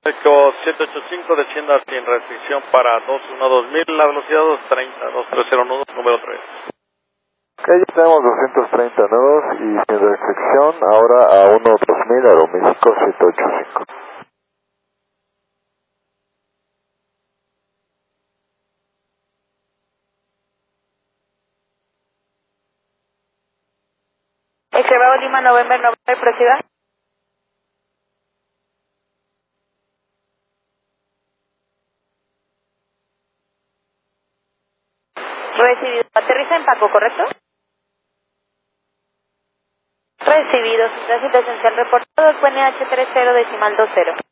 México 785, descienda sin restricción para 212.000, la velocidad 230, 230 nudos, número 3. Ok, ya tenemos 230 nudos y sin restricción, ahora a 12000, Aeroméxico 785. Bravo Lima, November, proceda. Recibido. Aterriza en Paco, ¿correcto? Recibido. Tránsito esencial reportado, QNH 30 decimal 20.